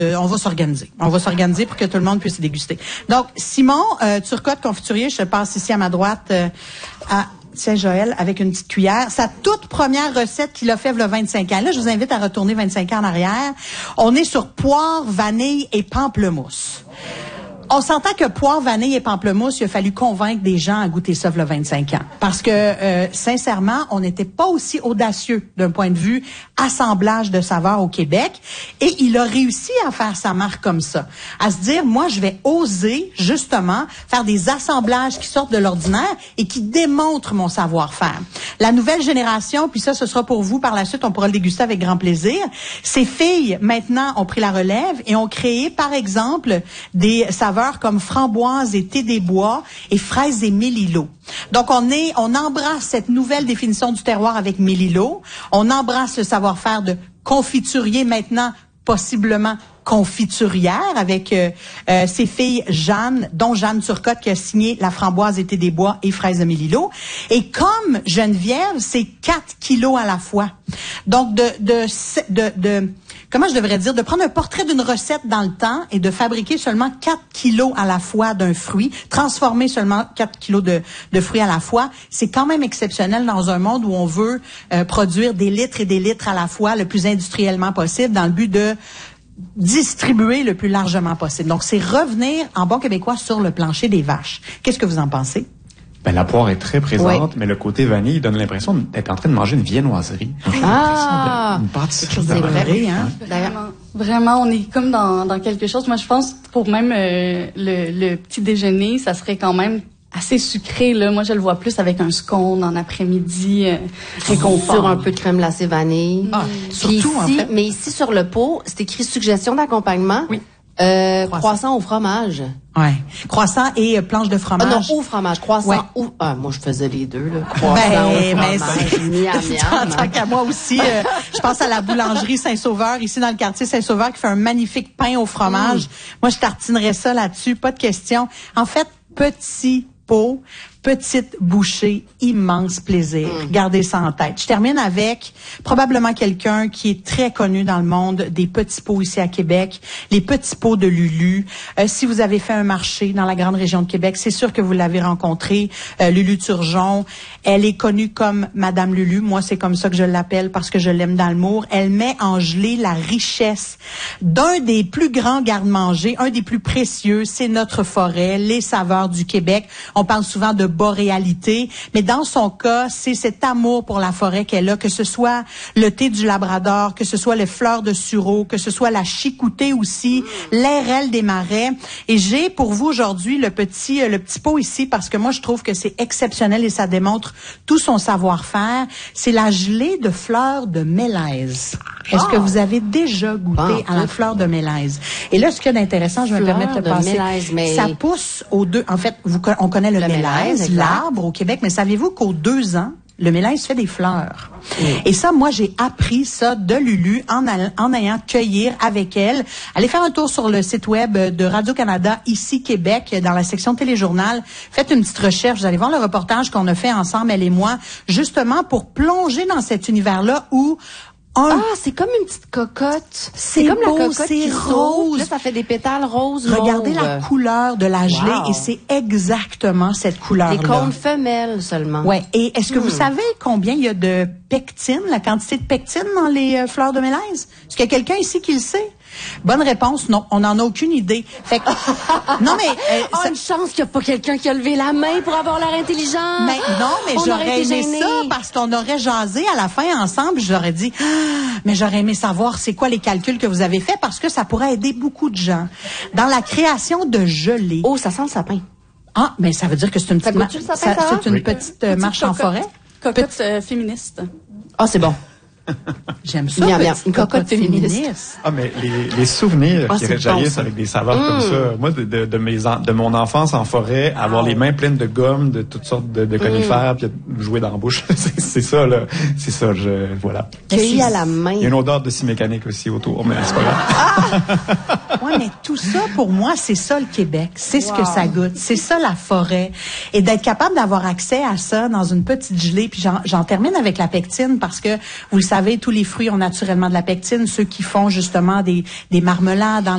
on va s'organiser. On va s'organiser pour que tout le monde puisse déguster. Donc, Simon Turcotte, confiturier, je passe ici à ma droite à Saint-Joël avec une petite cuillère. Sa toute première recette qu'il a fait il y a 25 ans. Là, je vous invite à retourner 25 ans en arrière. On est sur poire, vanille et pamplemousse. On s'entend que poire, vanille et pamplemousse, il a fallu convaincre des gens à goûter ça il y a 25 ans. Parce que, sincèrement, on n'était pas aussi audacieux d'un point de vue assemblage de saveurs au Québec. Et il a réussi à faire sa marque comme ça. À se dire, moi, je vais oser, justement, faire des assemblages qui sortent de l'ordinaire et qui démontrent mon savoir-faire. La nouvelle génération, puis ça, ce sera pour vous par la suite, on pourra le déguster avec grand plaisir. Ces filles, maintenant, ont pris la relève et ont créé, par exemple, des saveurs comme framboise et thé des bois et fraises et mélilo. Donc, on embrasse cette nouvelle définition du terroir avec mélilo. On embrasse le savoir-faire de confiturier maintenant, possiblement confiturière avec ses filles Jeanne, dont Jeanne Turcotte qui a signé la framboise et thé des bois et fraises de mélilo. Et comme Geneviève, c'est 4 kilos à la fois. Donc, comment je devrais dire, de prendre un portrait d'une recette dans le temps et de fabriquer seulement 4 kilos à la fois d'un fruit, transformer seulement 4 kilos de fruits à la fois, c'est quand même exceptionnel dans un monde où on veut produire des litres et des litres à la fois le plus industriellement possible dans le but de distribuer le plus largement possible. Donc, c'est revenir en bon québécois sur le plancher des vaches. Qu'est-ce que vous en pensez? Ben, la poire est très présente, mais le côté vanille donne l'impression d'être en train de manger une viennoiserie. Une pâtisserie. C'est vrai, hein? Vraiment, on est comme dans quelque chose. Moi, je pense, pour même le petit déjeuner, ça serait quand même assez sucré, là. Moi, je le vois plus avec un scone en après-midi, réconfort. Sur un peu de crème glacée vanille. Surtout, ici, en fait. Mais ici, sur le pot, c'est écrit suggestion d'accompagnement. Oui. Croissant au fromage. Ouais. Croissant et planche de fromage. Ah non, au fromage. Croissant ou... Ah, moi, je faisais les deux, là. Croissant au fromage. Miam, miam. Tant qu'à moi aussi, je pense à la boulangerie Saint-Sauveur, ici dans le quartier Saint-Sauveur, qui fait un magnifique pain au fromage. Moi, je tartinerais ça là-dessus, pas de question. En fait, petit pot, petite bouchée, immense plaisir. Gardez ça en tête. Je termine avec probablement quelqu'un qui est très connu dans le monde des petits pots ici à Québec, les petits pots de Lulu. Si vous avez fait un marché dans la grande région de Québec, c'est sûr que vous l'avez rencontrée, Lulu Turgeon. Elle est connue comme Madame Lulu. Moi, c'est comme ça que je l'appelle parce que je l'aime d'amour. Elle met en gelée la richesse d'un des plus grands garde-manger, un des plus précieux, c'est notre forêt, les saveurs du Québec. On parle souvent de boréalité, mais dans son cas, c'est cet amour pour la forêt qu'elle a, que ce soit le thé du Labrador, que ce soit les fleurs de sureau, que ce soit la chicoutée aussi, l'airelle des marais. Et j'ai pour vous aujourd'hui le petit pot ici parce que moi je trouve que c'est exceptionnel et ça démontre tout son savoir-faire. C'est la gelée de fleurs de mélèze. Est-ce que vous avez déjà goûté à la fleur de mélèze? Et là, ce qu'il y a d'intéressant, je vais me permettre de passer. Ça pousse aux deux. En fait, on connaît le mélèze, l'arbre au Québec, mais savez-vous qu'aux 2 ans, le mélèze fait des fleurs. Et ça, moi, j'ai appris ça de Lulu en ayant cueillir avec elle. Allez faire un tour sur le site web de Radio-Canada, ici Québec, dans la section téléjournal. Faites une petite recherche. Vous allez voir le reportage qu'on a fait ensemble, elle et moi, justement pour plonger dans cet univers-là où c'est comme une petite cocotte. C'est comme beau, la cocotte c'est qui rose. Là, ça fait des pétales roses. Regardez la couleur de la gelée et c'est exactement cette couleur-là. Les cônes femelles seulement. Ouais. Et est-ce que vous savez combien il y a de pectine, la quantité de pectine dans les fleurs de mélèze? Est-ce qu'il y a quelqu'un ici qui le sait? Bonne réponse, non. On n'en a aucune idée. Fait que, non, mais... une chance qu'il n'y a pas quelqu'un qui a levé la main pour avoir l'air intelligent. Mais j'aurais aimé ça parce qu'on aurait jasé à la fin ensemble. J'aurais dit, mais j'aurais aimé savoir c'est quoi les calculs que vous avez faits parce que ça pourrait aider beaucoup de gens. Dans la création de gelée. Oh, ça sent le sapin. Ah, mais ça veut dire que c'est une petite, c'est une petite marche en forêt. Cocotte féministe. Ah, c'est bon. J'aime ça. Une cocotte féministe. Ah, mais les souvenirs qui réjaillissent avec des saveurs comme ça. Moi, de mon enfance en forêt, avoir les mains pleines de gomme, de toutes sortes de conifères, puis jouer dans la bouche. c'est ça, là. C'est ça, voilà. Cueilli à la main. Il y a une odeur de scie mécanique aussi autour, mais c'est pas grave. Ouais, mais tout ça, pour moi, c'est ça le Québec. C'est ce que ça goûte. C'est ça la forêt. Et d'être capable d'avoir accès à ça dans une petite gelée. Puis j'en termine avec la pectine parce que, vous le savez, tous les fruits ont naturellement de la pectine. Ceux qui font justement des marmelades,